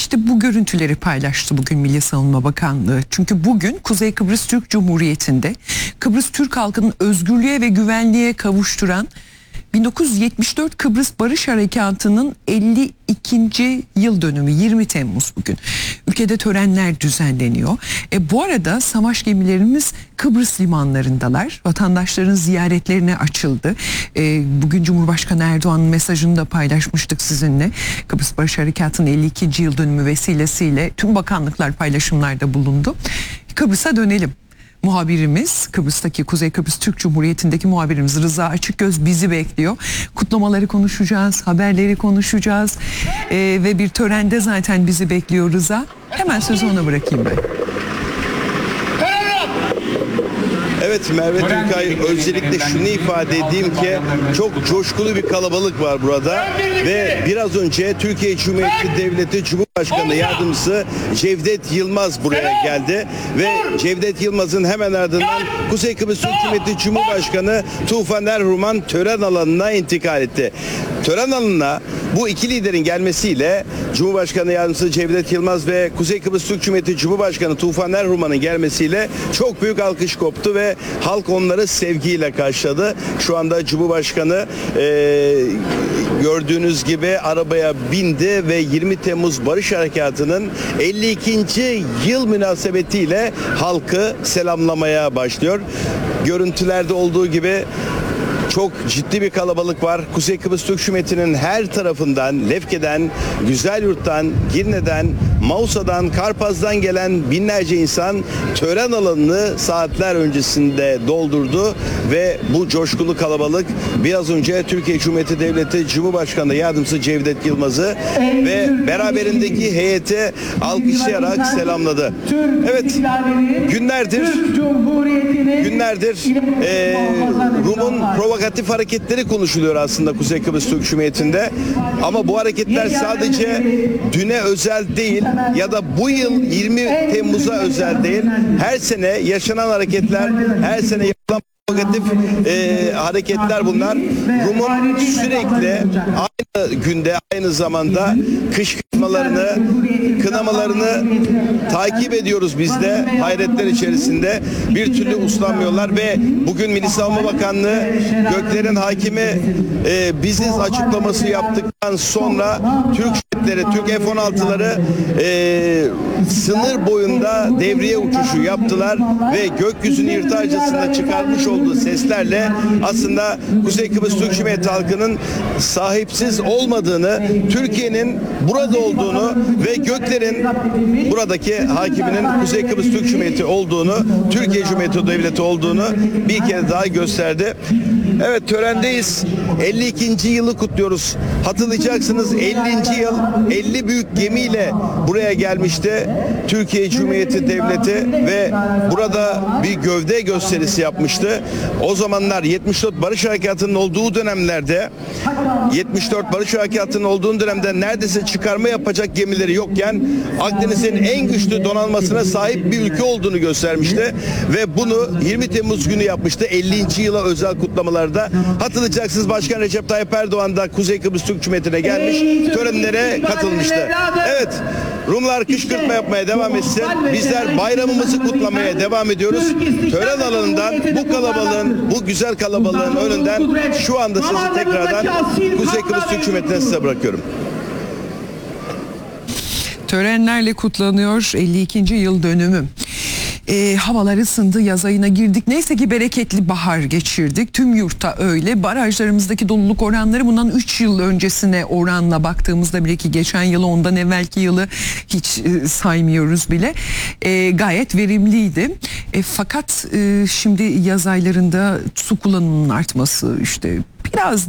İşte bu görüntüleri paylaştı bugün Milli Savunma Bakanlığı. Çünkü bugün Kuzey Kıbrıs Türk Cumhuriyeti'nde Kıbrıs Türk halkının özgürlüğe ve güvenliğe kavuşturan 1974 Kıbrıs Barış Harekatı'nın 52. yıl dönümü 20 Temmuz bugün. Ülkede törenler düzenleniyor. Bu arada savaş gemilerimiz Kıbrıs limanlarındalar. Vatandaşların ziyaretlerine açıldı. Bugün Cumhurbaşkanı Erdoğan'ın mesajını da paylaşmıştık sizinle. Kıbrıs Barış Harekatı'nın 52. yıl dönümü vesilesiyle tüm bakanlıklar paylaşımlarda bulundu. Kıbrıs'a dönelim. Muhabirimiz, Kıbrıs'taki Kuzey Kıbrıs Türk Cumhuriyeti'ndeki muhabirimiz Rıza Açıkgöz bizi bekliyor. Kutlamaları konuşacağız, haberleri konuşacağız ve bir törende zaten bizi bekliyor Rıza. Hemen sözü ona bırakayım ben. Evet Merve Türkay, özellikle şunu ifade edeyim ki çok coşkulu bir kalabalık var burada ve biraz önce Türkiye Cumhuriyeti Devleti Cumhurbaşkanı Yardımcısı Cevdet Yılmaz buraya geldi ve Cevdet Yılmaz'ın hemen ardından Kuzey Kıbrıs Türk Cumhuriyeti Cumhurbaşkanı Tufan Erhuman tören alanına intikal etti. Tören alanına bu iki liderin gelmesiyle Cumhurbaşkanı Yardımcısı Cevdet Yılmaz ve Kuzey Kıbrıs Türk Cumhuriyeti Cumhurbaşkanı Tufan Erhuman'ın gelmesiyle çok büyük alkış koptu ve halk onları sevgiyle karşıladı. Şu anda Cumhurbaşkanı gördüğünüz gibi arabaya bindi ve 20 Temmuz Barış Harekatı'nın 52. yıl münasebetiyle halkı selamlamaya başlıyor. Görüntülerde olduğu gibi çok ciddi bir kalabalık var. Kuzey Kıbrıs Türk Cumhuriyeti'nin her tarafından, Lefke'den, Güzelyurt'tan, Girne'den, Mausa'dan, Karpaz'dan gelen binlerce insan tören alanını saatler öncesinde doldurdu ve bu coşkulu kalabalık biraz önce Türkiye Cumhuriyeti Devleti Cumhurbaşkanı Yardımcısı Cevdet Yılmaz'ı ve beraberindeki heyeti alkışlayarak selamladı. Evet, günlerdir Rum'un provokatif hareketleri konuşuluyor aslında Kuzey Kıbrıs Türk Cumhuriyeti'nde. Ama bu hareketler sadece düne özel değil ya da bu yıl 20 Temmuz'a özel değil. Her sene yaşanan hareketler, her sene yapılan provokatif hareketler bunlar. Rum'un sürekli aynı günde, aynı zamanda kışkırtmalarını, kınamalarını takip ediyoruz biz de hayretler içerisinde. Bir türlü uslanmıyorlar ve bugün Milli Savunma Bakanlığı Göklerin Hakimi biziz açıklaması yaptıktan sonra Türk jetleri, Türk F-16'ları sınır boyunda devriye uçuşu yaptılar ve gökyüzünü yırtarcasına çıkarmış olduğu seslerle aslında Kuzey Kıbrıs Türk Cumhuriyeti halkının sahipsiz olmadığını, Türkiye'nin burada olduğunu ve göklerin buradaki hakiminin Kuzey Kıbrıs Türk Cumhuriyeti olduğunu, Türkiye Cumhuriyeti Devleti olduğunu bir kere daha gösterdi. Evet, törendeyiz. 52. yılı kutluyoruz. Hatırlayacaksınız 50. yıl 50 büyük gemiyle buraya gelmişti Türkiye Cumhuriyeti Devleti ve burada bir gövde gösterisi yapmıştı. O zamanlar 74 Barış Harekatı'nın olduğu dönemlerde 74 Barış Harekatı'nın olduğu dönemde neredeyse çıkarma yapacak gemileri yokken Akdeniz'in en güçlü donanmasına sahip bir ülke olduğunu göstermişti ve bunu 20 Temmuz günü yapmıştı 50. yıla özel kutlamalarda. Hatırlayacaksınız Başkan Recep Tayyip Erdoğan da Kuzey Kıbrıs Türk Cumhuriyeti'ne gelmiş, törenlere katılmıştı. Evet, Rumlar kışkırtma yapmaya devam etsin. Bizler bayramımızı kutlamaya devam ediyoruz. Tören alanından bu kalabalığın, bu güzel kalabalığın önünden şu anda sizi tekrardan Kuzey Kıbrıs Türk Cumhuriyeti'ne size bırakıyorum. Törenlerle kutlanıyor 52. yıl dönümü. Havalar ısındı, yaz ayına girdik. Neyse ki bereketli bahar geçirdik. Tüm yurtta öyle. Barajlarımızdaki doluluk oranları bundan 3 yıl öncesine oranla baktığımızda bile, ki geçen yılı, ondan evvelki yılı hiç saymıyoruz bile. Gayet verimliydi. Fakat şimdi yaz aylarında su kullanımının artması, işte biraz